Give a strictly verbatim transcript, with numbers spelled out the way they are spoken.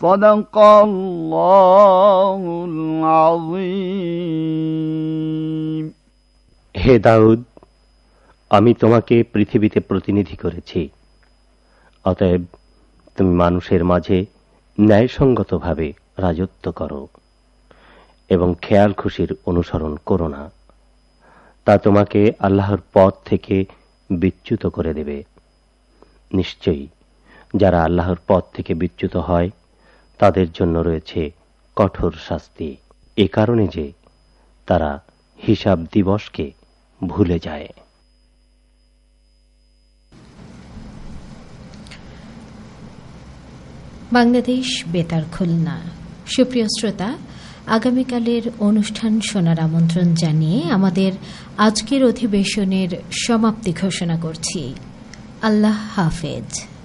সাদাকাল্লাহুল আযীম। হে দাউদ, আমি তোমাকে পৃথিবীতে প্রতিনিধি করেছি, অতএব তুমি মানুষের মাঝে ন্যায়সঙ্গতভাবে রাজত্ব করো এবং খেয়াল খুশির অনুসরণ করো না। তা তোমাকে আল্লাহর পথ থেকে বিচ্যুত করে দেবে। নিশ্চয়ই যারা আল্লাহর পথ থেকে বিচ্যুত হয় তাদের জন্য রয়েছে কঠোর শাস্তি, এ কারণে যে তারা হিসাব দিবসকে ভুলে যায়। বাংলাদেশ বেতার খুলনা। সুপ্রিয় শ্রোতা, আগামীকালের অনুষ্ঠান শোনার আমন্ত্রণ জানিয়ে আমাদের আজকের অধিবেশনের সমাপ্তি ঘোষণা করছি। আল্লাহ হাফেজ।